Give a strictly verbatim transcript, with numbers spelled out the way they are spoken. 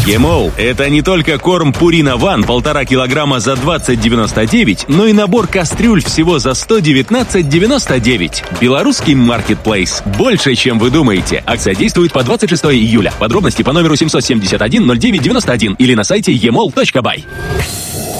Емол – это не только корм Purina One полтора килограмма за двадцать девяносто девять, но и набор кастрюль всего за сто девятнадцать девяносто девять. Белорусский маркетплейс. Больше, чем вы думаете. Акция действует по двадцать шестого июля. Подробности по номеру семь семь один ноль девять девять один или на сайте емол точка бай.